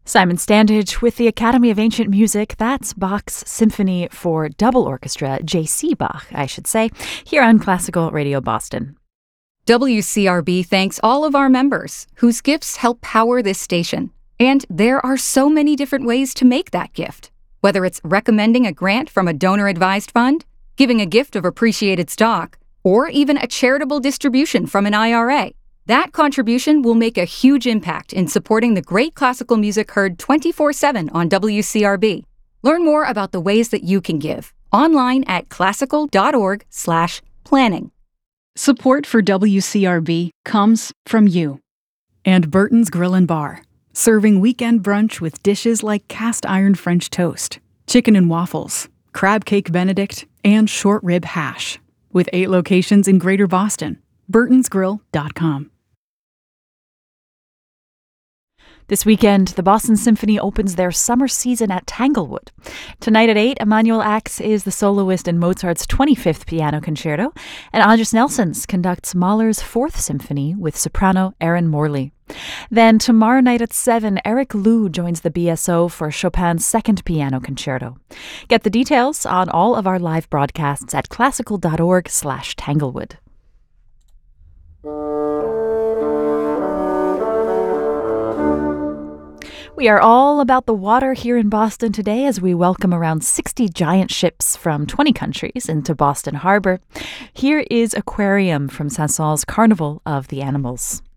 Simon Standage with the Academy of Ancient Music. That's Bach's Symphony for Double Orchestra, J.C. Bach, I should say, here on Classical Radio Boston. WCRB thanks all of our members whose gifts help power this station. And there are so many different ways to make that gift. Whether it's recommending a grant from a donor-advised fund, giving a gift of appreciated stock, or even a charitable distribution from an IRA. That contribution will make a huge impact in supporting the great classical music heard 24/7 on WCRB. Learn more about the ways that you can give online at classical.org/planning. Support for WCRB comes from you. And Burton's Grill and Bar, serving weekend brunch with dishes like cast iron French toast, chicken and waffles, crab cake Benedict, and short rib hash. With 8 locations in Greater Boston. burtonsgrill.com. This weekend, the Boston Symphony opens their summer season at Tanglewood. Tonight at 8, Emmanuel Ax is the soloist in Mozart's 25th Piano Concerto, and Andris Nelsons conducts Mahler's 4th Symphony with soprano Erin Morley. Then tomorrow night at 7, Eric Liu joins the BSO for Chopin's 2nd Piano Concerto. Get the details on all of our live broadcasts at classical.org/Tanglewood. We are all about the water here in Boston today as we welcome around 60 giant ships from 20 countries into Boston Harbor. Here is Aquarium from Saint-Saëns' Carnival of the Animals.